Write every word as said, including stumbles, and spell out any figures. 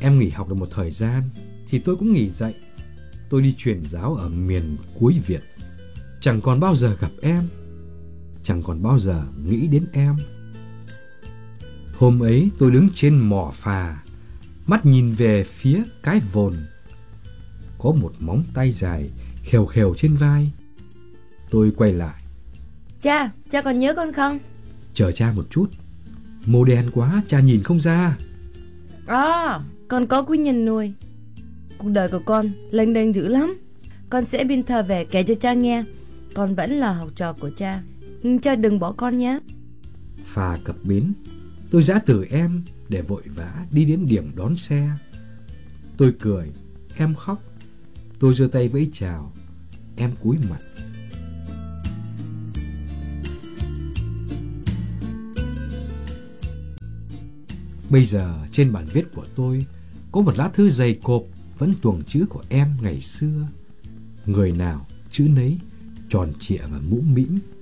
Em nghỉ học được một thời gian thì tôi cũng nghỉ dạy. Tôi đi truyền giáo ở miền cuối Việt. Chẳng còn bao giờ gặp em, chẳng còn bao giờ nghĩ đến em. Hôm ấy tôi đứng trên mỏ phà, mắt nhìn về phía cái vồn. Có một móng tay dài khều khều trên vai. Tôi quay lại. Cha, cha còn nhớ con không? Chờ cha một chút. Màu đen quá, cha nhìn không ra. À, con có quý nhân nuôi. Cuộc đời của con lênh đênh dữ lắm. Con sẽ biên thờ về kể cho cha nghe. Con vẫn là học trò của cha, nhưng cha đừng bỏ con nhé. Phà cập bến. Tôi giã từ em để vội vã đi đến điểm đón xe. Tôi cười, em khóc. Tôi giơ tay vẫy chào, em cúi mặt. Bây giờ trên bản viết của tôi có một lá thư dày cộp vẫn tuồng chữ của em ngày xưa. Người nào chữ nấy, tròn trịa và mũm mĩm.